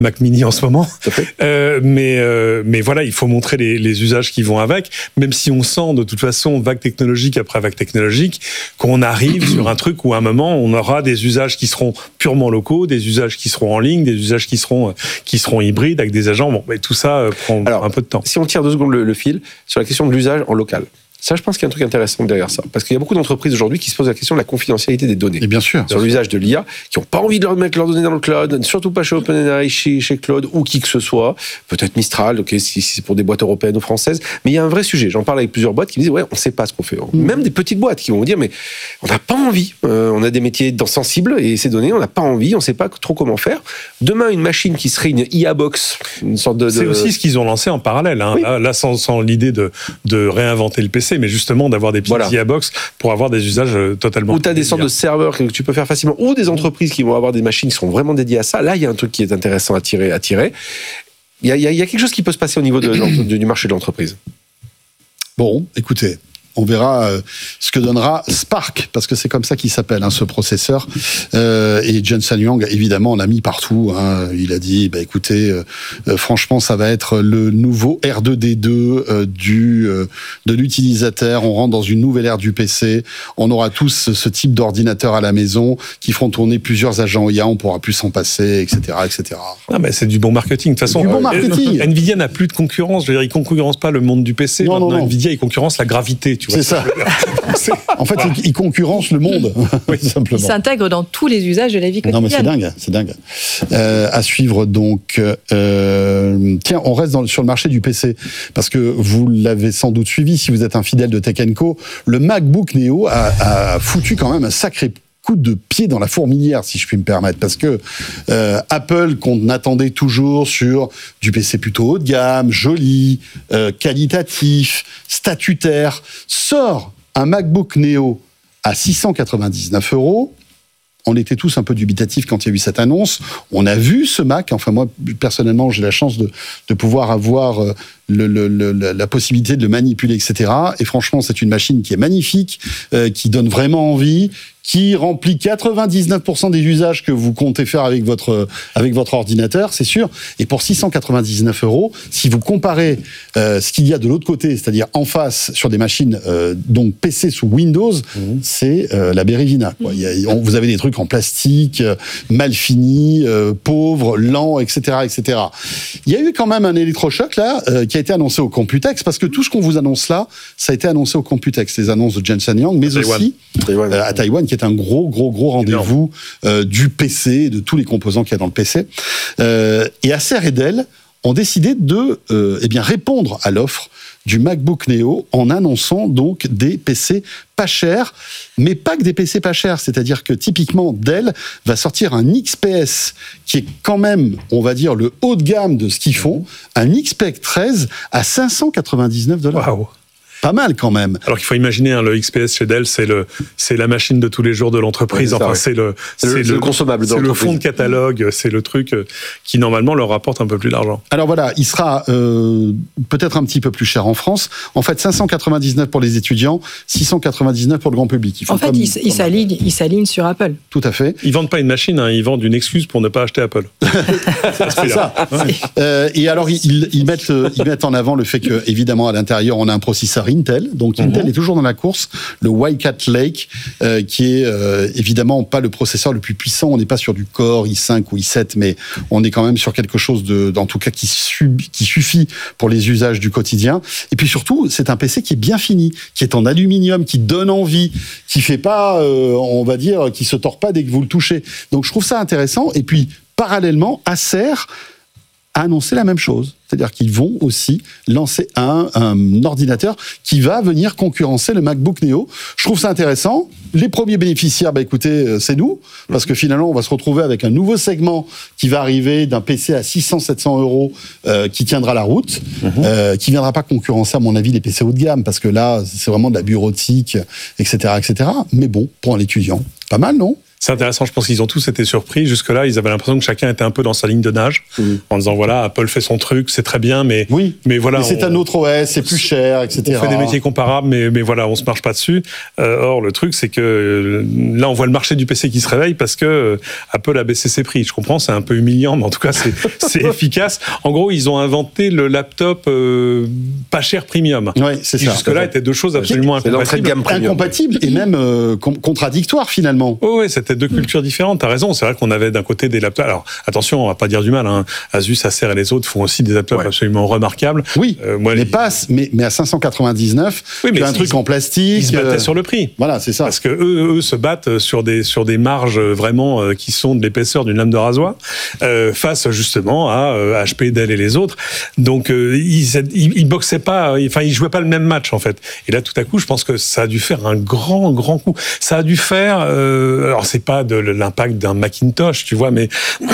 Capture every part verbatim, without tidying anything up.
Mac Mini en ce moment. Euh, mais, euh, mais voilà, il faut montrer les, les usages qui vont avec, même si on sent de toute façon, vague technologique après vague technologique, qu'on arrive sur un truc où à un moment, on aura des usages qui seront purement locaux, des usages qui seront en ligne, des usages qui seront, qui seront hybrides avec des agents. Bon, mais tout ça euh, prend Alors, un peu de temps. Si on tire deux secondes le, le fil sur la question de l'usage en local. Ça, je pense qu'il y a un truc intéressant derrière ça. Parce qu'il y a beaucoup d'entreprises aujourd'hui qui se posent la question de la confidentialité des données. Et bien sûr. Sur l'usage de l'I A, qui n'ont pas envie de leur mettre leurs données dans le cloud, surtout pas chez OpenAI, chez, chez Claude ou qui que ce soit. Peut-être Mistral, ok, si, si c'est pour des boîtes européennes ou françaises. Mais il y a un vrai sujet. J'en parle avec plusieurs boîtes qui me disent, ouais, on ne sait pas ce qu'on fait. Mmh. Même des petites boîtes qui vont dire, mais on n'a pas envie. Euh, on a des métiers sensibles et ces données, on n'a pas envie, on ne sait pas trop comment faire. Demain, une machine qui serait une I A box, une sorte de... C'est de... aussi ce qu'ils ont lancé en parallèle. Hein. Oui. Là, là, sans, sans l'idée de, de réinventer le P C, mais justement d'avoir des petites voilà. I A box pour avoir des usages totalement... Ou tu as des sortes de serveurs que tu peux faire facilement, ou des entreprises qui vont avoir des machines qui seront vraiment dédiées à ça. Là, il y a un truc qui est intéressant à tirer. À tirer. Il, y a, il y a quelque chose qui peut se passer au niveau de, de, du marché de l'entreprise. Bon, écoutez... On verra euh, ce que donnera Spark, parce que c'est comme ça qu'il s'appelle, hein, ce processeur. Euh, et Jensen Huang, évidemment, on l'a mis partout. Hein. Il a dit, bah, écoutez, euh, euh, franchement, ça va être le nouveau R deux D deux euh, du, euh, de l'utilisateur. On rentre dans une nouvelle ère du P C. On aura tous ce type d'ordinateur à la maison qui feront tourner plusieurs agents I A. On pourra plus s'en passer, et cetera, et cetera. Ah, mais c'est du bon marketing. De toute façon, du bon marketing. Euh, Nvidia n'a plus de concurrence. Je veux dire, il ne concurrence pas le monde du P C. Non, Maintenant, non, non. Nvidia, il concurrence la gravité. Tu vois, c'est ça. En fait, il, il concurrence le monde, oui, simplement. Il s'intègre dans tous les usages de la vie quotidienne. Non, mais c'est dingue, c'est dingue. Euh, à suivre donc. Euh, tiens, on reste dans, sur le marché du P C parce que vous l'avez sans doute suivi si vous êtes un fidèle de Tech and Co. Le MacBook Neo a, a foutu quand même un sacré coup de pied dans la fourmilière, si je puis me permettre, parce que euh, Apple, qu'on attendait toujours sur du P C plutôt haut de gamme, joli, euh, qualitatif, statutaire, sort un MacBook Neo à six cent quatre-vingt-dix-neuf euros. On était tous un peu dubitatifs quand il y a eu cette annonce. On a vu ce Mac. Enfin, moi, personnellement, j'ai la chance de, de pouvoir avoir le, le, le, la possibilité de le manipuler, et cetera. Et franchement, c'est une machine qui est magnifique, euh, qui donne vraiment envie, qui remplit quatre-vingt-dix-neuf pour cent des usages que vous comptez faire avec votre, avec votre ordinateur, c'est sûr. Et pour six cent quatre-vingt-dix-neuf euros, si vous comparez euh, ce qu'il y a de l'autre côté, c'est-à-dire en face sur des machines euh, donc P C sous Windows, mmh. c'est euh, la Bérésina. Quoi. Il y a, on, vous avez des trucs en plastique, euh, mal finis, euh, pauvres, lents, et cetera, et cetera. Il y a eu quand même un électrochoc là euh, qui a été annoncé au Computex, parce que tout ce qu'on vous annonce là, ça a été annoncé au Computex, les annonces de Jensen Huang, mais Taïwan. aussi Taïwan. Euh, à Taïwan, qui est un gros, gros, gros rendez-vous euh, du P C, de tous les composants qu'il y a dans le P C. Euh, et Acer et Dell ont décidé de euh, eh bien, répondre à l'offre du MacBook Neo en annonçant donc des P C pas chers, mais pas que des P C pas chers, c'est-à-dire que typiquement Dell va sortir un X P S qui est quand même, on va dire, le haut de gamme de ce qu'ils font, un X P S treize à cinq cent quatre-vingt-dix-neuf dollars. Waouh. Pas mal quand même. Alors qu'il faut imaginer, hein, le X P S chez Dell, c'est le, c'est la machine de tous les jours de l'entreprise. Ouais, c'est enfin, ça, c'est le, c'est, c'est le, le, le consommable. C'est le fond de catalogue. C'est le truc qui normalement leur rapporte un peu plus d'argent. Alors voilà, il sera euh, peut-être un petit peu plus cher en France. En fait, cinq cent quatre-vingt-dix-neuf pour les étudiants, six cent quatre-vingt-dix-neuf pour le grand public. En fait, comme, ils il s'alignent, il s'aligne sur Apple. Tout à fait. Ils vendent pas une machine, hein, ils vendent une excuse pour ne pas acheter Apple. c'est ça. Ouais. Euh, et alors ils, ils mettent, ils mettent en avant le fait que, évidemment, à l'intérieur, on a un processeur Intel, donc mm-hmm. Intel est toujours dans la course, le Wildcat Lake, euh, qui est euh, évidemment pas le processeur le plus puissant. On n'est pas sur du Core i cinq ou i sept, mais on est quand même sur quelque chose de, en tout cas, qui, sub, qui suffit pour les usages du quotidien. Et puis surtout, c'est un P C qui est bien fini, qui est en aluminium, qui donne envie, qui fait pas, euh, on va dire, qui se tord pas dès que vous le touchez. Donc je trouve ça intéressant. Et puis parallèlement, Acer a annoncé la même chose. C'est-à-dire qu'ils vont aussi lancer un, un ordinateur qui va venir concurrencer le MacBook Neo. Je trouve ça intéressant. Les premiers bénéficiaires, bah écoutez, c'est nous, parce que finalement, on va se retrouver avec un nouveau segment qui va arriver d'un P C à six cents à sept cents euros euh, qui tiendra la route, mm-hmm. euh, qui viendra pas concurrencer, à mon avis, les P C haut de gamme, parce que là, c'est vraiment de la bureautique, et cetera, et cetera. Mais bon, pour un étudiant, pas mal, non ? C'est intéressant, je pense qu'ils ont tous été surpris. Jusque-là, ils avaient l'impression que chacun était un peu dans sa ligne de nage, mmh. en disant voilà, Apple fait son truc, c'est très bien, mais oui, mais voilà, mais c'est on, un autre O S, c'est plus cher, et cetera. On fait des métiers comparables, mais mais voilà, on se marche pas dessus. Euh, or, le truc, c'est que euh, là, on voit le marché du P C qui se réveille parce que euh, Apple a baissé ses prix. Je comprends, c'est un peu humiliant, mais en tout cas, c'est c'est efficace. En gros, ils ont inventé le laptop euh, pas cher premium. Oui, c'est qui ça. Jusque-là, étaient deux choses absolument c'est incompatibles. De gamme incompatibles et même euh, contradictoires finalement. Oh, oui, c'était deux cultures différentes. T'as raison. C'est vrai qu'on avait d'un côté des laptops. Alors attention, on va pas dire du mal. Hein. Asus, Acer et les autres font aussi des laptops ouais. absolument remarquables. Oui. Euh, moi, mais les... pas, mais, mais à cinq cent quatre-vingt-dix-neuf, oui, mais tu as un truc ils, en plastique. Ils se battaient euh... sur le prix. Voilà, c'est ça. Parce que eux, eux se battent sur des sur des marges vraiment euh, qui sont de l'épaisseur d'une lame de rasoir, euh, face justement à euh, H P, Dell et les autres. Donc euh, ils, ils ils boxaient pas. Enfin, ils jouaient pas le même match en fait. Et là, tout à coup, je pense que ça a dû faire un grand grand coup. Ça a dû faire. Euh, alors c'est pas de l'impact d'un Macintosh, tu vois, mais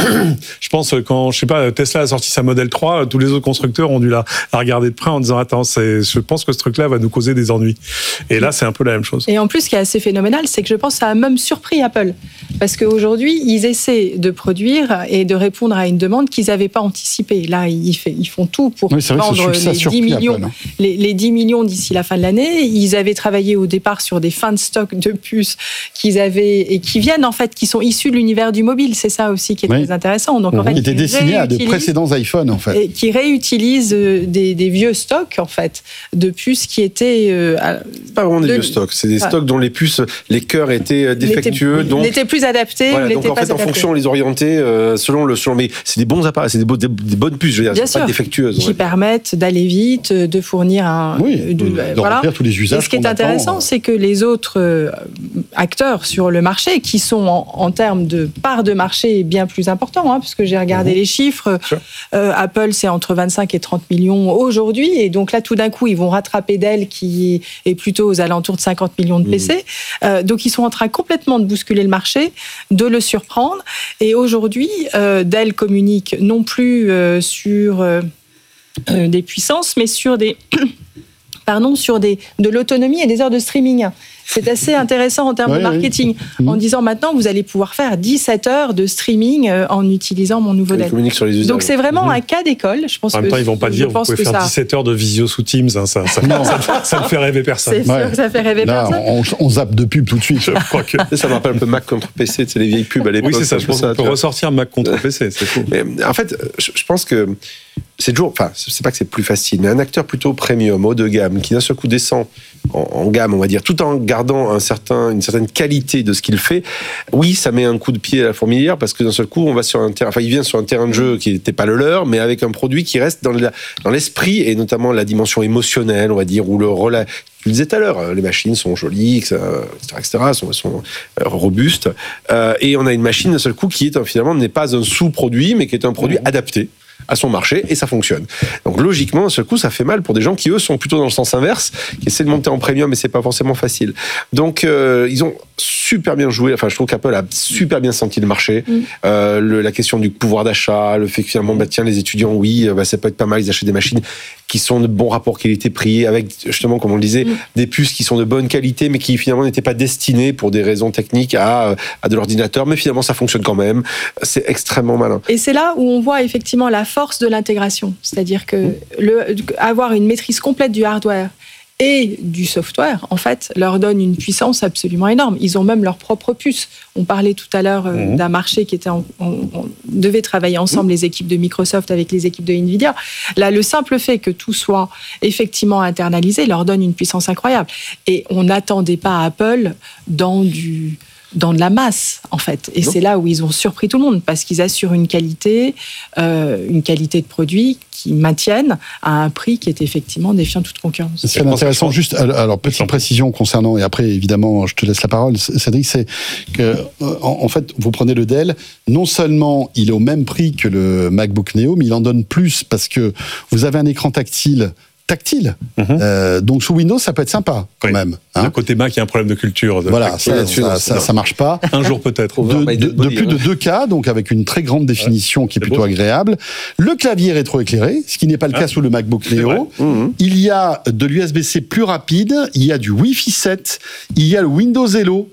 je pense que quand, je sais pas, Tesla a sorti sa Model trois, tous les autres constructeurs ont dû la, la regarder de près en disant attends, c'est, je pense que ce truc-là va nous causer des ennuis. Et là, c'est un peu la même chose. Et en plus, ce qui est assez phénoménal, c'est que je pense que ça a même surpris Apple. Parce qu'aujourd'hui, ils essaient de produire et de répondre à une demande qu'ils n'avaient pas anticipée. Là, ils, fait, ils font tout pour oui, vendre les dix millions, Apple, les, les dix millions d'ici la fin de l'année. Ils avaient travaillé au départ sur des fins de stock de puces qu'ils avaient et qui viennent en fait, qui sont issus de l'univers du mobile. C'est ça aussi qui est oui. très intéressant. Donc, mmh. en fait, qui était destiné à de précédents iPhones, en fait. Et qui réutilisent des, des vieux stocks, en fait, de puces qui étaient... Euh, pas vraiment des de... vieux stocks. C'est des stocks dont les puces, les cœurs étaient défectueux. N'étaient, donc... n'étaient plus adaptés. Voilà, donc, en fait, en fonction, on les orientait euh, selon le... Selon, mais c'est des bons appareils, c'est des, beaux, des, des bonnes puces, je veux dire, c'est pas défectueuses. Qui ouais. permettent d'aller vite, de fournir un... Oui, de, de, voilà. de tous les usages. Et ce qui est intéressant, attend, c'est que les autres euh, acteurs sur le marché, qui sont en, en termes de part de marché bien plus importants, hein, puisque j'ai regardé mmh. les chiffres, sure. euh, Apple, c'est entre vingt-cinq et trente millions aujourd'hui, et donc là, tout d'un coup, ils vont rattraper Dell, qui est plutôt aux alentours de cinquante millions de P C. Mmh. Euh, donc, ils sont en train complètement de bousculer le marché, de le surprendre, et aujourd'hui, euh, Dell communique non plus euh, sur euh, euh, des puissances, mais sur des... pardon, sur des, de l'autonomie et des heures de streaming. C'est assez intéressant en termes oui, de marketing, oui. en disant maintenant, vous allez pouvoir faire dix-sept heures de streaming en utilisant mon nouveau Dell. Donc c'est vraiment mmh. un cas d'école. Je pense en même temps, ils ne vont pas dire, vous pouvez faire ça... dix-sept heures de visio sous Teams, hein, ça, ça, ça, ça ne fait rêver personne. C'est sûr ouais. que ça fait rêver Là, personne. On, on zappe de pub tout de suite. Je crois que... Ça me rappelle un peu Mac contre P C, c'est les vieilles pubs à l'époque. Oui, c'est ça, je pense qu'on peut ressortir Mac contre P C, c'est fou. Mais, en fait, je pense que c'est toujours, enfin, c'est pas que c'est plus facile, mais un acteur plutôt premium, haut de gamme, qui d'un seul coup descend en, en gamme, on va dire, tout en gardant un certain, une certaine qualité de ce qu'il fait, oui, ça met un coup de pied à la fourmilière, parce que d'un seul coup, on va sur un terrain, enfin, il vient sur un terrain de jeu qui n'était pas le leur, mais avec un produit qui reste dans, la, dans l'esprit, et notamment la dimension émotionnelle, on va dire, ou le relais. Je le disais tout à l'heure, les machines sont jolies, et cetera, et cetera, sont, sont robustes, euh, et on a une machine d'un seul coup qui est finalement n'est pas un sous-produit, mais qui est un produit adapté à son marché, et ça fonctionne. Donc logiquement, d'un seul coup, ça fait mal pour des gens qui, eux, sont plutôt dans le sens inverse, qui essaient de monter en premium, mais c'est pas forcément facile. Donc, euh, ils ont super bien joué. Enfin, je trouve qu'Apple a super bien senti le marché. Mm. Euh, le, la question du pouvoir d'achat, le fait que finalement, bah, tiens, les étudiants, oui, bah, ça peut être pas mal, ils achètent des machines qui sont de bons rapports qualité-prix, avec justement, comme on le disait, mm. des puces qui sont de bonne qualité, mais qui finalement n'étaient pas destinées pour des raisons techniques à, à de l'ordinateur, mais finalement, ça fonctionne quand même. C'est extrêmement malin. Et c'est là où on voit effectivement la force de l'intégration. C'est-à-dire que le, avoir une maîtrise complète du hardware et du software, en fait, leur donne une puissance absolument énorme. Ils ont même leur propre puce. On parlait tout à l'heure mmh. d'un marché qui était... En, on, on devait travailler ensemble, mmh. les équipes de Microsoft avec les équipes de Nvidia. Là, le simple fait que tout soit effectivement internalisé leur donne une puissance incroyable. Et on n'attendait pas Apple dans du... dans de la masse, en fait. Et non. c'est là où ils ont surpris tout le monde, parce qu'ils assurent une qualité, euh, une qualité de produit qui maintiennent à un prix qui est effectivement défiant toute concurrence. C'est intéressant, juste, alors, petite précision concernant, et après, évidemment, je te laisse la parole, Cédric, c'est que, en, en fait, vous prenez le Dell, non seulement il est au même prix que le MacBook Neo, mais il en donne plus, parce que vous avez un écran tactile tactile. Mm-hmm. Euh, donc sous Windows, ça peut être sympa quand oui. même. Hein. Le côté Mac, il y a un problème de culture. De voilà, ça, ça, ça, ça marche pas. Un jour peut-être. De, de, de, de plus de deux K, donc avec une très grande définition ouais, qui est, est plutôt beau. agréable. Le clavier rétroéclairé, ce qui n'est pas le ah, cas sous le MacBook Neo. Mm-hmm. Il y a de l'U S B C plus rapide, il y a du Wi-Fi sept, il y a le Windows Hello.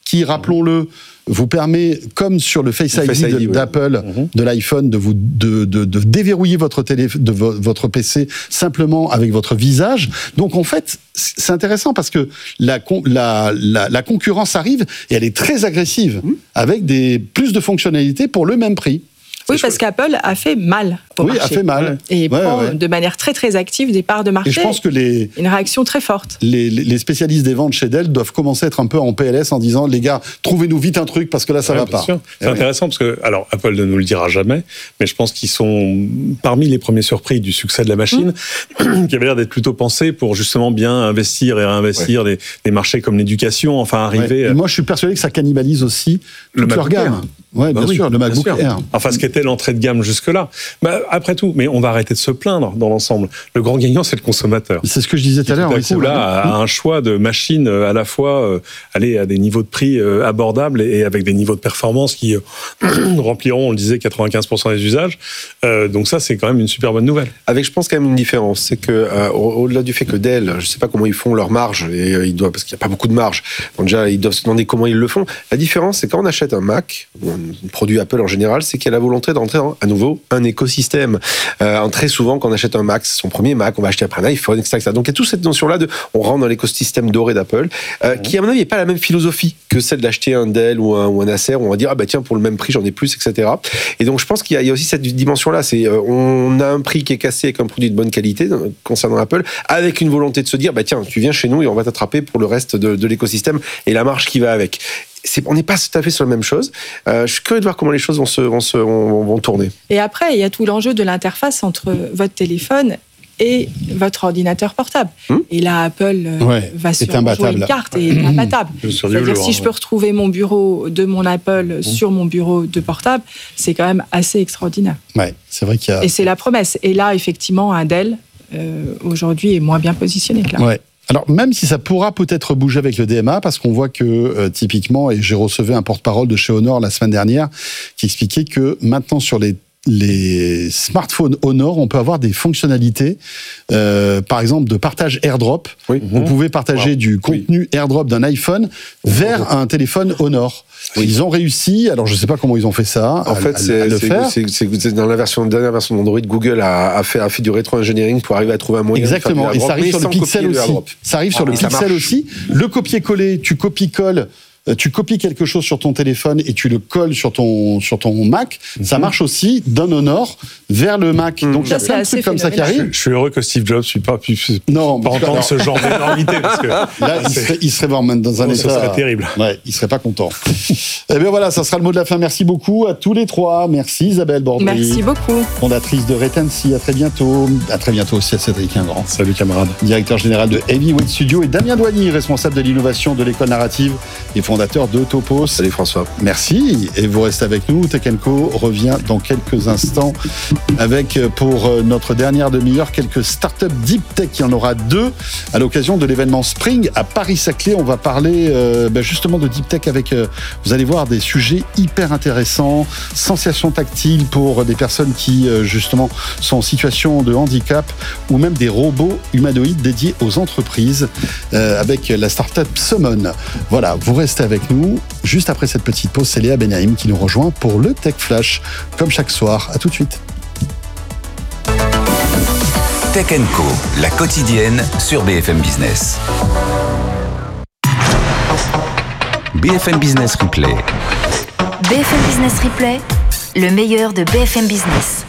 qui, rappelons-le, vous permet, comme sur le Face I D, Face I D de, d'Apple, oui. de l'iPhone, de vous de, de, de déverrouiller votre télé, de vo, votre P C simplement avec votre visage. Donc en fait, c'est intéressant parce que la, la, la, la concurrence arrive et elle est très agressive, mmh. avec des plus de fonctionnalités pour le même prix. Oui, parce qu'Apple a fait mal au oui, marché. Oui, a fait mal. Et ouais, prend ouais. de manière très très active des parts de marché. Et je pense que les une réaction très forte. Les, les spécialistes des ventes chez Dell doivent commencer à être un peu en P L S en disant les gars, trouvez-nous vite un truc parce que là ça ouais, va pas. Sûr. C'est ouais. intéressant parce que alors Apple ne nous le dira jamais, mais je pense qu'ils sont parmi les premiers surpris du succès de la machine, mmh. qui avait l'air d'être plutôt pensé pour justement bien investir et réinvestir ouais. des, des marchés comme l'éducation, enfin arriver. Ouais. Et moi je suis persuadé que ça cannibalise aussi le toute leur gamme. Ouais, bien bah sûr, oui, le MacBook Air. Enfin, ce qui était l'entrée de gamme jusque-là. Bah, après tout, mais on va arrêter de se plaindre dans l'ensemble. Le grand gagnant, c'est le consommateur. C'est ce que je disais tout à l'heure. Tout à oui, coup, là, a un choix de machines à la fois euh, aller à des niveaux de prix euh, abordables et avec des niveaux de performance qui euh, rempliront, on le disait, quatre-vingt-quinze pour cent des usages. Euh, donc ça, c'est quand même une super bonne nouvelle. Avec, je pense, quand même une différence. C'est que, euh, au-delà du fait que Dell, je ne sais pas comment ils font leur marge, et, euh, ils doivent, parce qu'il n'y a pas beaucoup de marge. Donc déjà, ils doivent se demander comment ils le font. La différence, c'est quand on achète un Mac, un produit Apple en général, c'est qu'il y a la volonté d'entrer dans, à nouveau, un écosystème. Euh, très souvent, quand on achète un Mac, son premier Mac, on va acheter après un iPhone, et cetera, et cetera. Donc il y a toute cette notion-là de, on rentre dans l'écosystème doré d'Apple, euh, mmh. qui, à mon avis, n'est pas la même philosophie que celle d'acheter un Dell ou un, ou un Acer, où on va dire, ah bah tiens, pour le même prix, j'en ai plus, et cetera. Et donc je pense qu'il y a, il y a aussi cette dimension-là. C'est, euh, on a un prix qui est cassé avec un produit de bonne qualité, concernant Apple, avec une volonté de se dire, bah tiens, tu viens chez nous et on va t'attraper pour le reste de, de l'écosystème et la marge qui va avec. C'est, on n'est pas tout à fait sur la même chose. Euh, je suis curieux de voir comment les choses vont, se, vont, se, vont, vont tourner. Et après, il y a tout l'enjeu de l'interface entre votre téléphone et votre ordinateur portable. Hum et là, Apple ouais, va sur jouer une carte et est imbattable. C'est-à-dire, si je peux retrouver mon bureau de mon Apple hum. sur mon bureau de portable, c'est quand même assez extraordinaire. Ouais, c'est vrai qu'il y a... Et c'est la promesse. Et là, effectivement, un Dell, euh, aujourd'hui, est moins bien positionné que là. Ouais. Alors, même si ça pourra peut-être bouger avec le D M A, parce qu'on voit que, euh, typiquement, et j'ai reçu un porte-parole de chez Honor la semaine dernière, qui expliquait que maintenant, sur les les smartphones Honor, on peut avoir des fonctionnalités, euh, par exemple de partage AirDrop. Oui. Vous mmh. pouvez partager wow. du contenu oui. AirDrop d'un iPhone vers oui. un téléphone Honor. Oui. Ils ont réussi. Alors je ne sais pas comment ils ont fait ça. En à, fait, c'est, à le c'est, faire. C'est, c'est, c'est dans la version, dernière version d'Android, Google a, a, fait, a fait du rétro-engineering pour arriver à trouver un moyen. Exactement. De faire et ça arrive sur le Pixel aussi. Ça arrive sur le Pixel aussi. Le copier-coller, tu copies-colles. Tu copies quelque chose sur ton téléphone et tu le colles sur ton, sur ton Mac, mm-hmm. ça marche aussi d'un Honor vers le Mac. Mm-hmm. Donc il y a plein de trucs comme ça qui arrivent. Je, je suis heureux que Steve Jobs ne soit pas pu non, pas entendre alors, ce genre d'énormité. Parce que là, il serait, il serait vraiment dans un oh, état... Ce serait terrible. Ouais, il ne serait pas content. Eh bien voilà, ça sera le mot de la fin. Merci beaucoup à tous les trois. Merci Isabelle Bordry. Merci beaucoup. Fondatrice de Retency. À très bientôt. À très bientôt aussi à Cédric Ingrand. Salut camarade. Directeur général de Heavyweight Studio et Damien Douany, responsable de l'innovation de l'école narrative et fondateur de Topo. Salut François. Merci. Et vous restez avec nous. Tech and Co revient dans quelques instants avec, pour notre dernière demi-heure, quelques startups deep tech. Il y en aura deux à l'occasion de l'événement Spring à Paris-Saclay. On va parler euh, ben justement de deep tech avec, euh, vous allez voir, des sujets hyper intéressants, sensations tactiles pour des personnes qui, euh, justement, sont en situation de handicap ou même des robots humanoïdes dédiés aux entreprises euh, avec la startup Summon. Voilà, vous restez avec nous. Juste après cette petite pause, c'est Léa Benaïm qui nous rejoint pour le Tech Flash, comme chaque soir. À tout de suite. Tech and Co, la quotidienne sur B F M Business. B F M Business Replay. B F M Business Replay, le meilleur de B F M Business.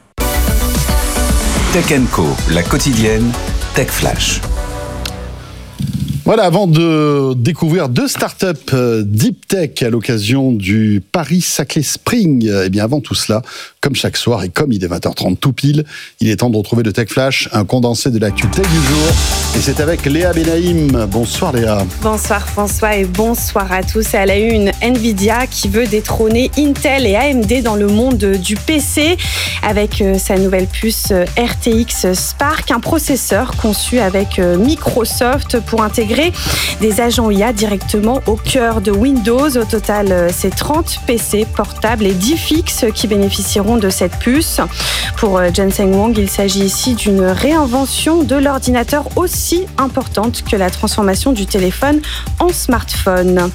Tech and Co, la quotidienne, Tech Flash. Voilà, avant de découvrir deux startups euh, deep tech à l'occasion du Paris-Saclay Spring, eh bien avant tout cela, comme chaque soir et comme il est vingt heures trente tout pile, il est temps de retrouver le Tech Flash, un condensé de l'actu tech du jour. Et c'est avec Léa Benaïm. Bonsoir Léa. Bonsoir François et bonsoir à tous. Elle a eu une Nvidia qui veut détrôner Intel et A M D dans le monde du P C avec euh, sa nouvelle puce euh, R T X Spark, un processeur conçu avec euh, Microsoft pour intégrer des agents I A directement au cœur de Windows. Au total, c'est trente P C portables et dix fixes qui bénéficieront de cette puce. Pour Jensen Huang, il s'agit ici d'une réinvention de l'ordinateur aussi importante que la transformation du téléphone en smartphone.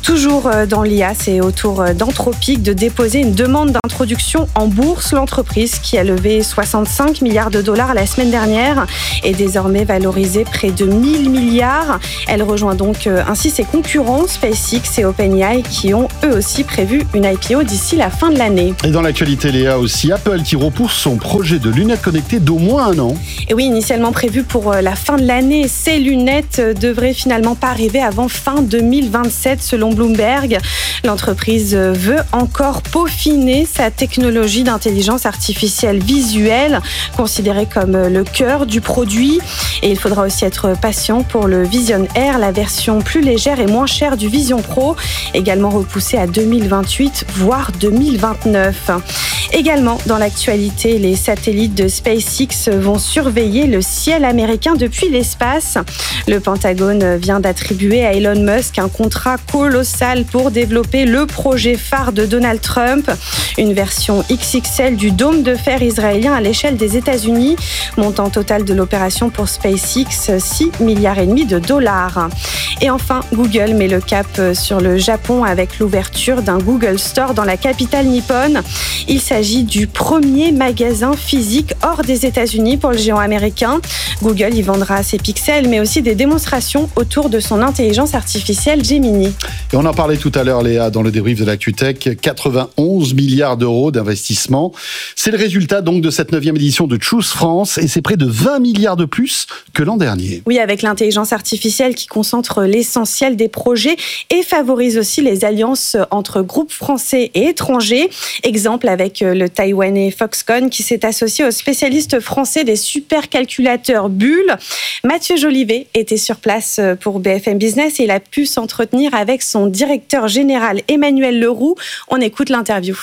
Toujours dans l'I A, c'est au tour d'Anthropic de déposer une demande d'introduction en bourse. L'entreprise, qui a levé soixante-cinq milliards de dollars la semaine dernière, est désormais valorisée près de mille milliards. Elle rejoint donc ainsi ses concurrents SpaceX et OpenAI qui ont eux aussi prévu une I P O d'ici la fin de l'année. Et dans l'actualité, Léa, aussi Apple qui repousse son projet de lunettes connectées d'au moins un an. Et oui, initialement prévu pour la fin de l'année, ces lunettes devraient finalement pas arriver avant fin deux mille vingt-sept selon Bloomberg. L'entreprise veut encore peaufiner sa technologie d'intelligence artificielle visuelle, considérée comme le cœur du produit. Et il faudra aussi être patient pour le Vision Air, la version plus légère et moins chère du Vision Pro, également repoussée à deux mille vingt-huit, voire deux mille vingt-neuf. Également, dans l'actualité, les satellites de SpaceX vont surveiller le ciel américain depuis l'espace. Le Pentagone vient d'attribuer à Elon Musk un contrat colossal pour développer le projet phare de Donald Trump, une version X X L du dôme de fer israélien à l'échelle des États-Unis. Montant total de l'opération pour SpaceX, six milliards et demi de dollars. Et enfin, Google met le cap sur le Japon avec l'ouverture d'un Google Store dans la capitale nippone. Il s'agit du premier magasin physique hors des États-Unis pour le géant américain. Google y vendra ses pixels, mais aussi des démonstrations autour de son intelligence artificielle Gemini. Et on en parlait tout à l'heure, Léa, dans le débrief de l'ActuTech, quatre-vingt-onze milliards d'euros d'investissement. C'est le résultat donc de cette neuvième édition de Choose France et c'est près de vingt milliards de plus que l'an dernier. Oui, avec l'intelligence artificielle qui concentre l'essentiel des projets et favorise aussi les alliances entre groupes français et étrangers. Exemple avec le Taïwanais Foxconn qui s'est associé au spécialiste français des supercalculateurs Bull. Mathieu Jolivet était sur place pour B F M Business et il a pu s'entretenir avec son directeur général Emmanuel Leroux. On écoute l'interview.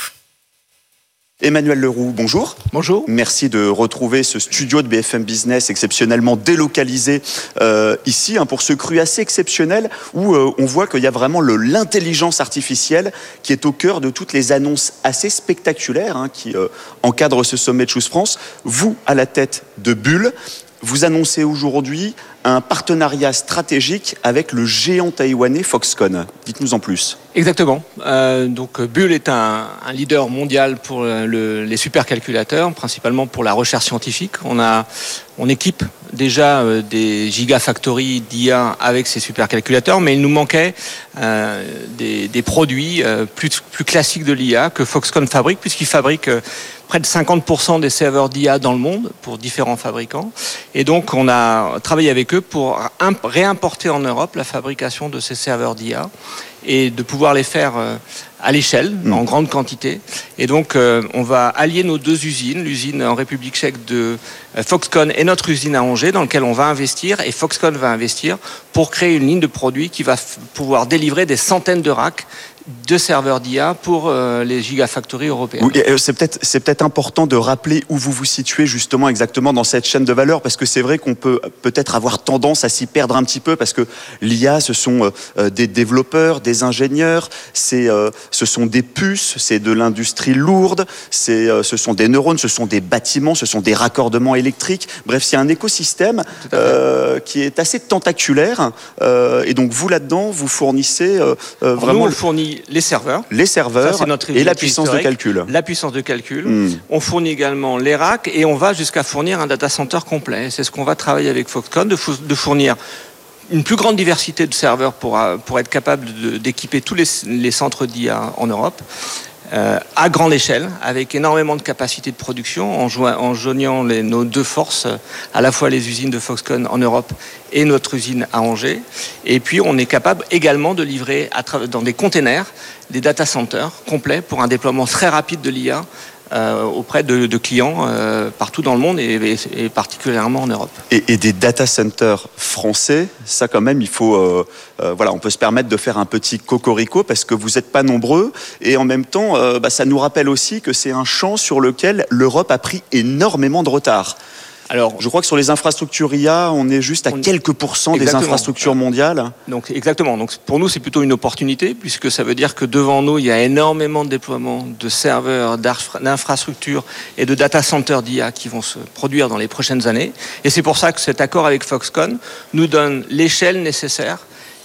Emmanuel Leroux, bonjour. Bonjour. Merci de retrouver ce studio de B F M Business exceptionnellement délocalisé euh, ici hein, pour ce cru assez exceptionnel où euh, on voit qu'il y a vraiment le, l'intelligence artificielle qui est au cœur de toutes les annonces assez spectaculaires hein, qui euh, encadrent ce sommet de Choose France. Vous, à la tête de Bull, vous annoncez aujourd'hui un partenariat stratégique avec le géant taïwanais Foxconn. Dites-nous en plus. Exactement. Euh, donc Bull est un, un leader mondial pour le, les supercalculateurs, principalement pour la recherche scientifique. On a, on équipe déjà euh, des gigafactories d'I A avec ces supercalculateurs, mais il nous manquait euh, des, des produits euh, plus, plus classiques de l'I A que Foxconn fabrique, puisqu'il fabrique euh, près de cinquante pour cent des serveurs d'I A dans le monde pour différents fabricants. Et donc, on a travaillé avec eux pour réimporter en Europe la fabrication de ces serveurs d'I A et de pouvoir les faire à l'échelle, mmh. en grande quantité. Et donc, on va allier nos deux usines, l'usine en République tchèque de Foxconn et notre usine à Angers, dans laquelle on va investir, et Foxconn va investir pour créer une ligne de produits qui va pouvoir délivrer des centaines de racks de serveurs d'I A pour euh, les gigafactories européennes. Oui, c'est peut-être c'est peut-être important de rappeler où vous vous situez justement exactement dans cette chaîne de valeur, parce que c'est vrai qu'on peut peut-être avoir tendance à s'y perdre un petit peu, parce que l'I A, ce sont euh, des développeurs, des ingénieurs, c'est euh, ce sont des puces, c'est de l'industrie lourde, c'est euh, ce sont des neurones, ce sont des bâtiments, ce sont des raccordements électriques. Bref, c'est un écosystème euh, qui est assez tentaculaire. Euh, et donc vous là-dedans, vous fournissez euh, euh, vraiment. Nous, on fournit les serveurs, les serveurs ça, notre et la puissance de calcul. La puissance de calcul. Mm. On fournit également les racks et on va jusqu'à fournir un data center complet. C'est ce qu'on va travailler avec Foxconn, de, fou- de fournir une plus grande diversité de serveurs pour, pour être capable de, d'équiper tous les, les centres d'I A en Europe. Euh, à grande échelle, avec énormément de capacité de production, en, joignant, en joignant les, nos deux forces, à la fois les usines de Foxconn en Europe et notre usine à Angers. Et puis, on est capable également de livrer à tra- dans des containers des data centers complets pour un déploiement très rapide de l'I A euh, auprès de, de clients euh, partout dans le monde et, et, et particulièrement en Europe. Et, et des data centers français, ça quand même, il faut, euh, euh, voilà, on peut se permettre de faire un petit cocorico parce que vous n'êtes pas nombreux et en même temps, euh, bah, ça nous rappelle aussi que c'est un champ sur lequel l'Europe a pris énormément de retard. Alors, je crois que sur les infrastructures I A, on est juste à on... quelques pourcents exactement. Des infrastructures mondiales. Donc, exactement. Donc, pour nous, c'est plutôt une opportunité, puisque ça veut dire que devant nous, il y a énormément de déploiements de serveurs, d'infrastructures et de data centers d'I A qui vont se produire dans les prochaines années. Et c'est pour ça que cet accord avec Foxconn nous donne l'échelle nécessaire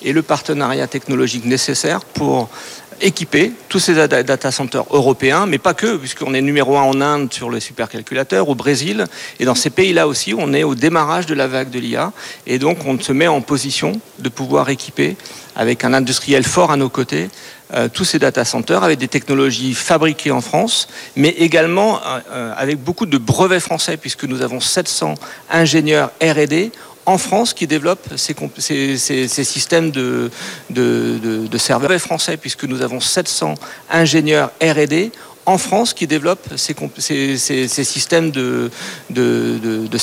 et le partenariat technologique nécessaire pour équiper tous ces data centers européens, mais pas que, puisqu'on est numéro un en Inde sur les supercalculateurs, au Brésil, et dans ces pays-là aussi, on est au démarrage de la vague de l'I A, et donc on se met en position de pouvoir équiper, avec un industriel fort à nos côtés, euh, tous ces data centers avec des technologies fabriquées en France, mais également euh, avec beaucoup de brevets français, puisque nous avons sept cents ingénieurs R et D en France qui développent ces, ces, ces, ces systèmes de, de, de, de serveurs français, puisque nous avons sept cents ingénieurs R et D en France qui développent ces, ces, ces, ces systèmes de, de, de, de